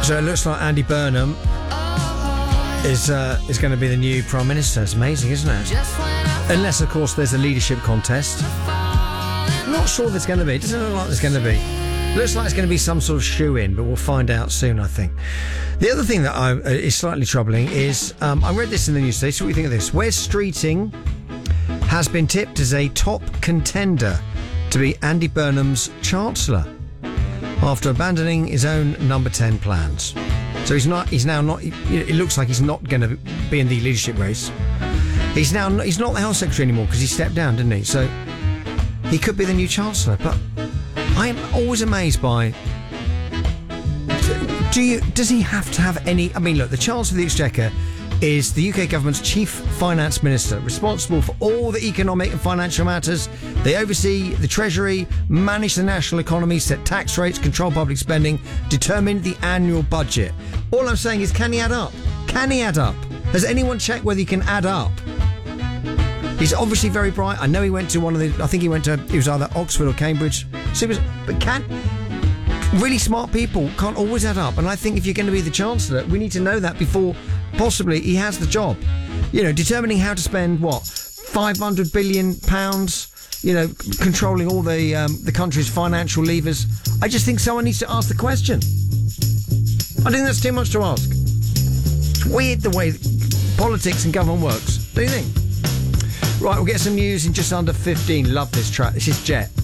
So it looks like Andy Burnham is going to be the new Prime Minister. It's amazing, isn't it? Unless, of course, there's a leadership contest. I'm not sure there's going to be. It doesn't look like there's going to be. Looks like it's going to be some sort of shoe-in, but we'll find out soon, I think. The other thing that is slightly troubling is, I read this in the news today, so what do you think of this? Wes Streeting has been tipped as a top contender to be Andy Burnham's Chancellor after abandoning his own number 10 plans. So he's now not, it looks like he's not going to be in the leadership race. He's not the Health Secretary anymore because he stepped down, didn't he? So he could be the new Chancellor, but I am always amazed by, does he have to have any, I mean, look, the Chancellor of the Exchequer is the UK government's chief finance minister, responsible for all the economic and financial matters. They oversee the Treasury, manage the national economy, set tax rates, control public spending, determine the annual budget. All I'm saying is, can he add up? Can he add up? Has anyone checked whether he can add up? He's obviously very bright. I know he went to he was either Oxford or Cambridge. But really smart people can't always add up. And I think if you're going to be the Chancellor, we need to know that before possibly he has the job. You know, determining how to spend, £500 billion, controlling all the country's financial levers. I just think someone needs to ask the question. I think that's too much to ask. It's weird the way politics and government works. Do you think? Right, we'll get some news in just under 15. Love this track. This is Jet.